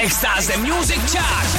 Extáze Music Chart.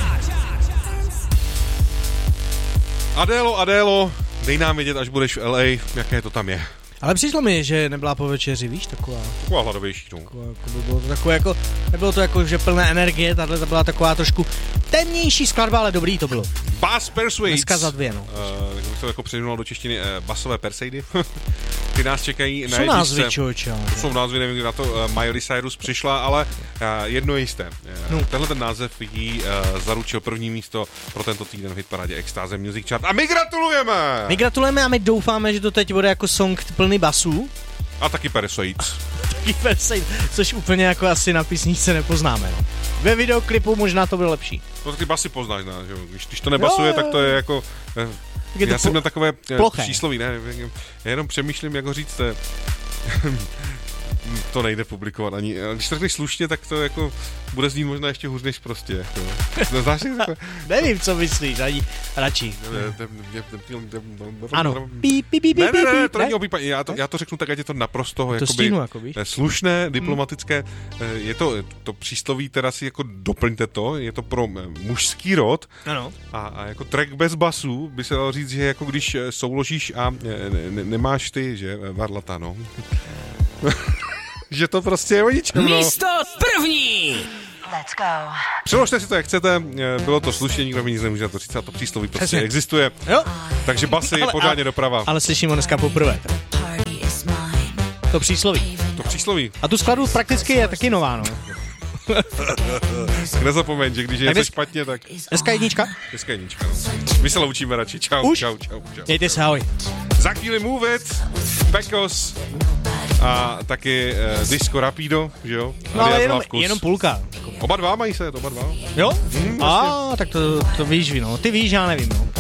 Adélo, dej nám vědět, až budeš v LA, jaké to tam je. Ale přišlo mi, že nebyla po večeři, víš, taková hladovější, no. Nebylo to jako, že plné energie, tahle byla taková trošku temnější skladba, ale dobrý to bylo. Bass Persuades. Dneska za 2, no. Bych to jako přejmenul do češtiny basové Perseidy. Ty nás čekají na jedničce. Co názvy, člověče? To jsou názvy, nevím, kdy na to Miley Cyrus přišla, ale jedno je jisté. No. Tenhle ten název jí zaručil první místo pro tento týden v hitparádě Extáze Music Chart. A my gratulujeme! My gratulujeme a my doufáme, že to teď bude jako song plný basů. A taky Persuades. Což úplně jako asi na písničce nepoznáme, no. Ve videoklipu možná to bylo lepší. No taky basy poznáš, ne? Když to nebasuje, tak to je jako... Já jsem na takové čísloví, ne? Já jenom přemýšlím, jak ho říct. To nejde publikovat ani. Když to řekneš slušně, tak to jako bude znít možná ještě hůř než prostě. Jako. Znáš jako... Nevím, co myslíš, ani radši. Ano. Ne, to není opípaní. Já to řeknu tak, ať je to naprosto jakoby slušné, diplomatické. Je to přísloví, teda si jako doplňte to, je to pro mužský rod. Ano. A jako track bez basů by se dalo říct, že jako když souložíš a nemáš ty, že varlata, no. Že to prostě je o ničem, no. Místo první! Let's go. Přeložte si to, jak chcete, bylo to slušně, nikdo mi nic nemůže na to říct, a to přísloví prostě existuje. Jo. Takže basy pořádně doprava. Ale slyším ho dneska poprvé. To přísloví. A tu skladbu prakticky je taky nová, no. Nezapomeň, že když je špatně, tak... Dneska jednička, no. My se loučíme radši. Čau. Mějte se, ahoj. Za chvíli Move It, Pekos a taky Disco Rapido, že jo? No ale jenom půlka. Oba dva mají se, oba dva. Jo? Tak to víš vy, no. Ty víš, já nevím, no.